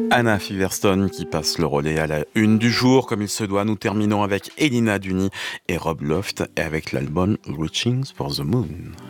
Anna Feverstone qui passe le relais à la une du jour comme il se doit. Nous terminons avec Elina Duni et Rob Loft et avec l'album Reaching for the Moon.